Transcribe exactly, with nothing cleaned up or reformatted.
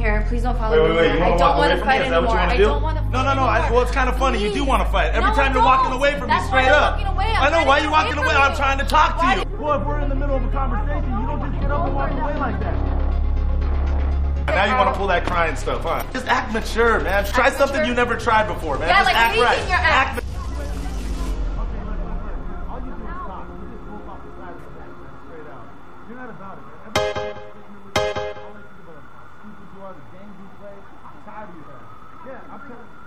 here. Please don't follow Wait, me. wait, wait. You I wanna don't walk want away to from me? fight Is that what anymore. you wanna I do? don't want to fight No, no, no. I, anymore. well, it's kind of funny. You do want to fight. Every No, time I you're walking don't. away from me, That's straight why I'm up. walking away. I'm I know. trying Why to you get walking away away? from I'm you. trying to talk to Why you. did- Well, if we're in the middle of a conversation, you don't just get up and walk away like that. And now you want to pull that crying stuff, huh? Just act mature, man. Try Act something mature? you never tried before, man. Yeah, Just like act raising right. your ass. Act All you do is talk. You just move off the side of the back, man. Straight out. You're not about it, man. Every all I think about how stupid you are, the games you play. I'm tired of you, man. Yeah, I'm telling you.